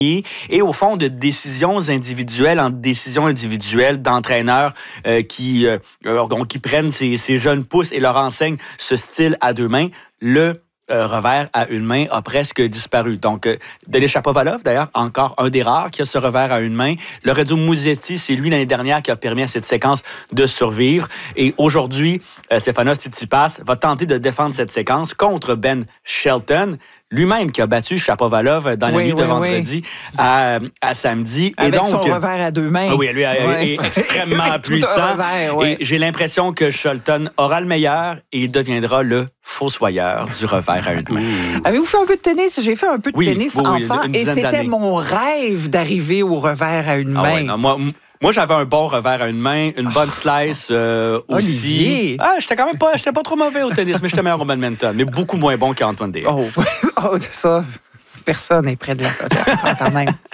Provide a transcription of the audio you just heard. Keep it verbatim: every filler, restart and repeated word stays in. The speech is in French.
et au fond de décisions individuelles en décisions individuelles d'entraîneurs euh, qui, euh, donc, qui prennent ces, ces jeunes pousses et leur enseignent ce style à deux mains. Le Euh, revers à une main a presque disparu. Donc, euh, Denis Shapovalov, d'ailleurs, encore un des rares qui a ce revers à une main. Lorenzo Musetti, c'est lui l'année dernière qui a permis à cette séquence de survivre. Et aujourd'hui, euh, Stefanos Tsitsipas va tenter de défendre cette séquence contre Ben Shelton, lui-même qui a battu Shapovalov dans la oui, nuit de oui, vendredi oui. À, à samedi. Avec et donc, son revers à deux mains. Oui, lui ouais. est extrêmement puissant. Revers, ouais. Et j'ai l'impression que Shelton aura le meilleur et deviendra le fossoyeur du revers à une main. Mmh. Avez-vous fait un peu de tennis? J'ai fait un peu de oui, tennis oui, oui, enfant une et c'était d'années. mon rêve d'arriver au revers à une Ah main. ouais, non, moi, moi, j'avais un bon revers à une main, une bonne slice euh, aussi. Olivier. Ah, j'étais quand même pas, j'étais pas trop mauvais au tennis, mais j'étais meilleur au badminton, mais beaucoup moins bon qu'Antoine Déa. Oh, oh ça, personne n'est près de la photo quand même.